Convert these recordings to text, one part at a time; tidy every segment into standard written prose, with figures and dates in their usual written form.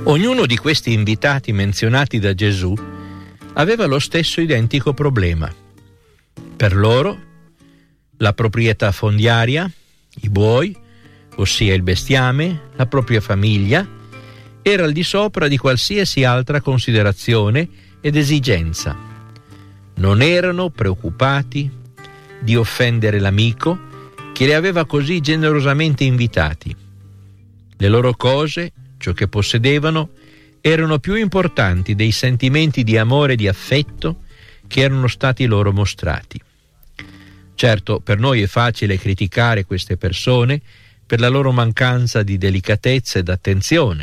Ognuno di questi invitati menzionati da Gesù aveva lo stesso identico problema. Per loro, la proprietà fondiaria, i buoi, ossia il bestiame, la propria famiglia, era al di sopra di qualsiasi altra considerazione ed esigenza. Non erano preoccupati di offendere l'amico che li aveva così generosamente invitati. Le loro cose, ciò che possedevano, erano più importanti dei sentimenti di amore e di affetto che erano stati loro mostrati. Certo, per noi è facile criticare queste persone per la loro mancanza di delicatezza ed attenzione,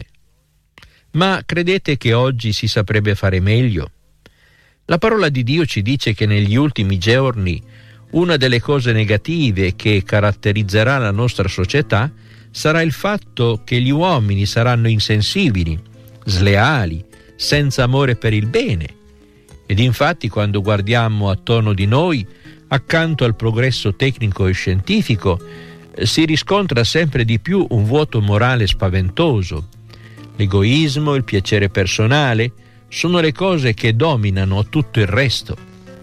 ma credete che oggi si saprebbe fare meglio? La parola di Dio ci dice che negli ultimi giorni una delle cose negative che caratterizzerà la nostra società sarà il fatto che gli uomini saranno insensibili, sleali, senza amore per il bene. Ed infatti, quando guardiamo attorno di noi, accanto al progresso tecnico e scientifico, si riscontra sempre di più un vuoto morale spaventoso. L'egoismo, il piacere personale sono le cose che dominano tutto il resto,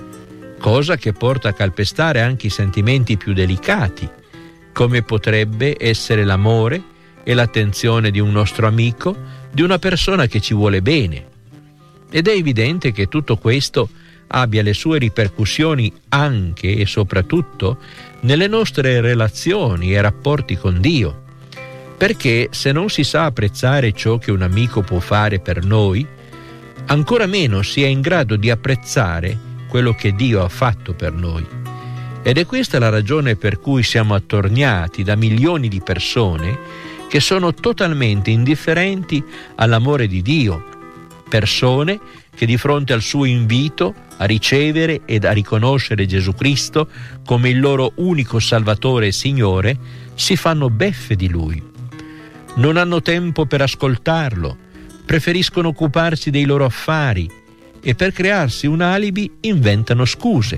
cosa che porta a calpestare anche i sentimenti più delicati, come potrebbe essere l'amore e l'attenzione di un nostro amico, di una persona che ci vuole bene. Ed è evidente che tutto questo abbia le sue ripercussioni anche e soprattutto nelle nostre relazioni e rapporti con Dio, perché se non si sa apprezzare ciò che un amico può fare per noi, ancora meno si è in grado di apprezzare quello che Dio ha fatto per noi. Ed è questa la ragione per cui siamo attorniati da milioni di persone che sono totalmente indifferenti all'amore di Dio, persone che di fronte al suo invito a ricevere ed a riconoscere Gesù Cristo come il loro unico Salvatore e Signore si fanno beffe di Lui. Non hanno tempo per ascoltarlo, preferiscono occuparsi dei loro affari e per crearsi un alibi inventano scuse.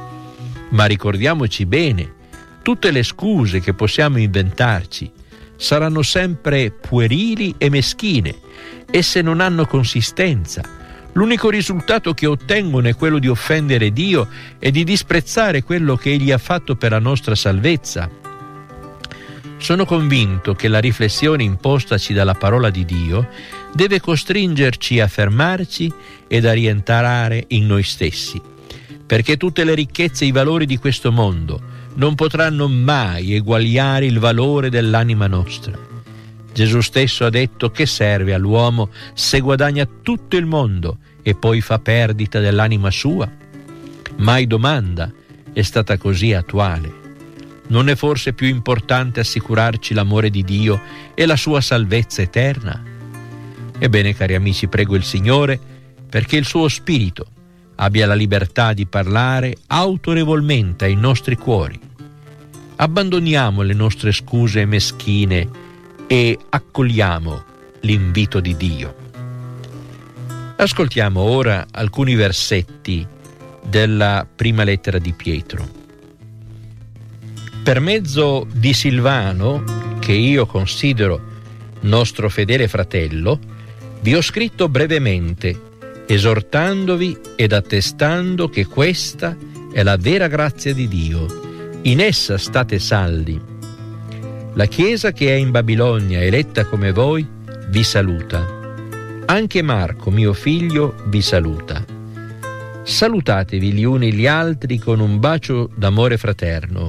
Ma ricordiamoci bene, tutte le scuse che possiamo inventarci saranno sempre puerili e meschine, esse non hanno consistenza. L'unico risultato che ottengono è quello di offendere Dio e di disprezzare quello che Egli ha fatto per la nostra salvezza. Sono convinto che la riflessione impostaci dalla parola di Dio deve costringerci a fermarci ed a rientrare in noi stessi, perché tutte le ricchezze e i valori di questo mondo non potranno mai eguagliare il valore dell'anima nostra. Gesù stesso ha detto: che serve all'uomo se guadagna tutto il mondo e poi fa perdita dell'anima sua? Mai domanda è stata così attuale. Non è forse più importante assicurarci l'amore di Dio e la sua salvezza eterna? Ebbene, cari amici, prego il Signore perché il suo Spirito abbia la libertà di parlare autorevolmente ai nostri cuori. Abbandoniamo le nostre scuse meschine e accogliamo l'invito di Dio. Ascoltiamo ora alcuni versetti della prima lettera di Pietro. Per mezzo di Silvano, che io considero nostro fedele fratello, vi ho scritto brevemente, esortandovi ed attestando che questa è la vera grazia di Dio. In essa state saldi. La Chiesa che è in Babilonia, eletta come voi, vi saluta. Anche Marco, mio figlio, vi saluta. Salutatevi gli uni gli altri con un bacio d'amore fraterno.